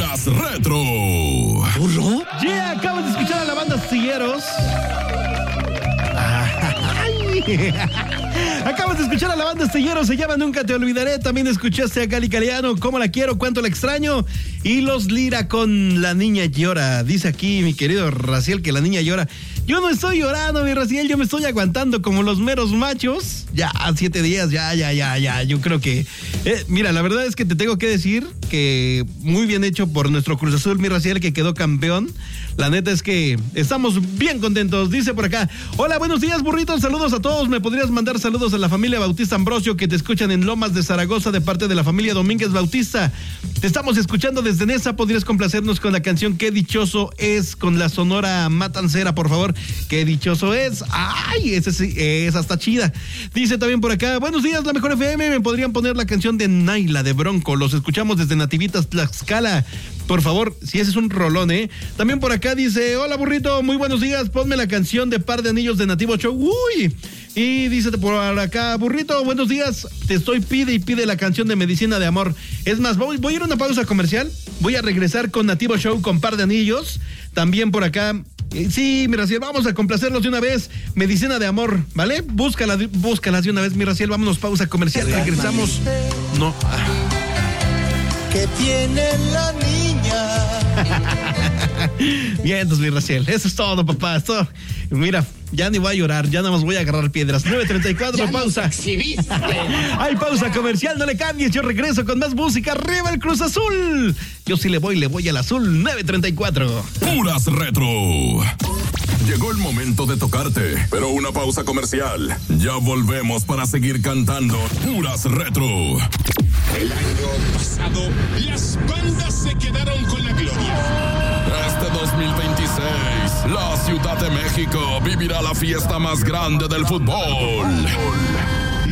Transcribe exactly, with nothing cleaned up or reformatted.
Puras Retro. ¿Burro? Yeah, acabas de escuchar a la banda Astilleros. Acabas de escuchar a la banda Astilleros, se llama Nunca Te Olvidaré. También escuchaste a Gali Cariano, Cómo la quiero, Cuánto la extraño. Y Los Lira con La Niña Llora. Dice aquí mi querido Raciel que la niña llora. Yo no estoy llorando, mi Raciel, yo me estoy aguantando como los meros machos. Ya, siete días, ya, ya, ya, ya. Yo creo que... Eh, mira, la verdad es que te tengo que decir que muy bien hecho por nuestro Cruz Azul, mi Raciel, que quedó campeón. La neta es que estamos bien contentos. Dice por acá, hola, buenos días, burritos, saludos a todos. ¿Me podrías mandar saludos a la familia Bautista Ambrosio que te escuchan en Lomas de Zaragoza de parte de la familia Domínguez Bautista? Te estamos escuchando desde Nesa. ¿Podrías complacernos con la canción Qué dichoso es con la Sonora Matancera, por favor? Qué dichoso es. Ay, ese sí, esa está chida. Dice también por acá, buenos días, la mejor F M. ¿Me podrían poner la canción de Naila de Bronco? Los escuchamos desde Nativitas, Tlaxcala. Por favor, si ese es un rolón, ¿eh? También por acá dice, hola burrito, muy buenos días, ponme la canción de Par de Anillos de Nativo Show. Uy. Y dice por acá, burrito, buenos días, te estoy pide y pide la canción de Medicina de Amor. Es más, voy, voy a ir a una pausa comercial, voy a regresar con Nativo Show con Par de Anillos. También por acá, eh, sí, mi Raciel, vamos a complacerlos de una vez. Medicina de Amor, ¿vale? Búscala, búscalas de una vez, mi Raciel, vámonos, pausa comercial, regresamos. No. ¿Qué tiene la niña? Bien, entonces, mi Raciel, eso es todo, papá. Esto, mira, ya ni voy a llorar, ya nada más voy a agarrar piedras. nueve treinta y cuatro, Ya pausa. nos exhibiste. Hay pausa comercial, no le cambies. Yo regreso con más música. ¡Arriba el Cruz Azul! Yo sí le voy, le voy al azul. nueve treinta y cuatro. Puras Retro. Llegó el momento de tocarte, pero una pausa comercial. Ya volvemos para seguir cantando Puras Retro. El año pasado, las bandas se quedaron con la gloria. Este dos mil veintiséis, la Ciudad de México vivirá la fiesta más grande del fútbol.